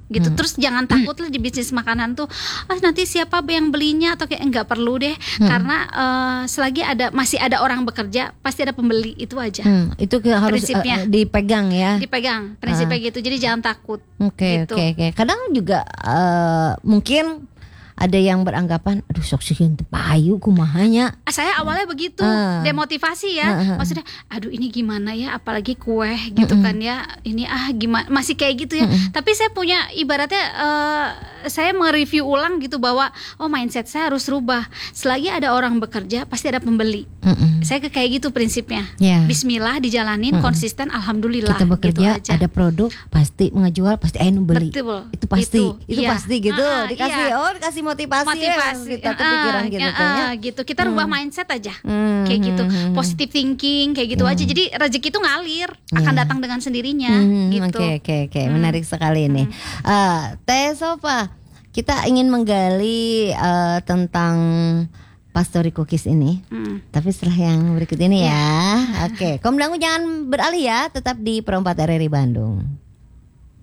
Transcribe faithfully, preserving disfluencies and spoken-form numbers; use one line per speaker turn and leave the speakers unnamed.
gitu.
Hmm.
Terus jangan takut lah di bisnis makanan tuh, ah nanti siapa yang belinya atau kayak nggak perlu deh,
Hmm.
karena uh, selagi ada masih ada orang bekerja pasti ada pembeli, itu aja.
Hmm, itu ke- harus
Prinsipnya.
uh, dipegang ya.
Dipegang prinsipnya gitu. Jadi jangan takut.
Oke
gitu.
oke oke. Kadang juga uh, mungkin ada yang beranggapan, aduh sok sih henteu payu kumahanya.
Ah, Saya awalnya begitu,
Ah.
demotivasi ya.
Ah, ah, ah.
Maksudnya, aduh ini gimana ya, apalagi kue gitu
Mm-mm.
kan ya. Ini ah gimana, masih kayak gitu ya.
Mm-mm.
Tapi saya punya ibaratnya, eh, saya mereview ulang gitu bahwa oh mindset saya harus rubah. Selagi ada orang bekerja, pasti ada pembeli.
Mm-mm.
Saya ke kayak gitu prinsipnya.
Ya.
Bismillah, dijalanin
Mm-mm.
konsisten, alhamdulillah.
Kita bekerja,
gitu aja.
ada produk pasti mengejual, pasti ayo beli.
Betul.
Itu pasti, itu,
Itu, iya.
pasti gitu.
Ah, ah,
Dikasih,
iya.
oh dikasih motivasi,
Motivasi,
ya, kita tuh
ah,
pikiran gitu
ah,
kan ya.
ah, gitu. Kita rubah mindset aja.
Hmm,
Kayak gitu,
hmm, hmm.
positive thinking kayak gitu
Hmm.
aja. Jadi rezeki itu ngalir, akan
Ya.
datang dengan sendirinya.
Hmm,
gitu.
Oke oke oke,
Hmm.
menarik sekali nih. Eh, Teh Sofa, kita ingin menggali eh, tentang Pastori Cookies ini.
Hmm.
Tapi setelah yang berikut ini ya. Oke, Komdangu jangan beralih ya, tetap di Perempat R R I Bandung.